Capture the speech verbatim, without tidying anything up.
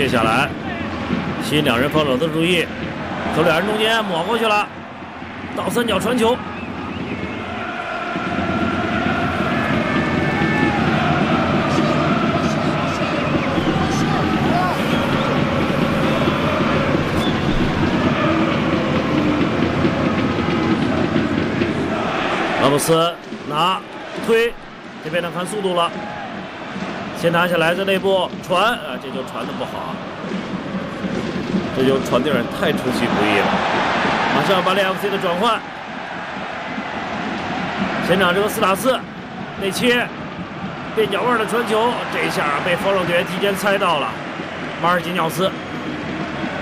接下来吸引两人防守的注意，从两人中间抹过去了，倒三角传球。 拉姆斯拿推，这边呢看速度了，先拿下来在内部传，啊，这球传的不好，这球传的有点太出其不意了。马上巴黎 F C 的转换，前场这个斯塔斯内切，变脚腕的传球，这一下被防守队员提前猜到了，马尔基纽斯